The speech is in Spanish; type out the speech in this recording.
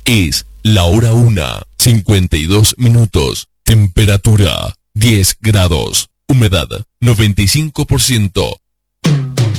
Es la hora 1:52. Temperatura 10 grados. Humedad 95%.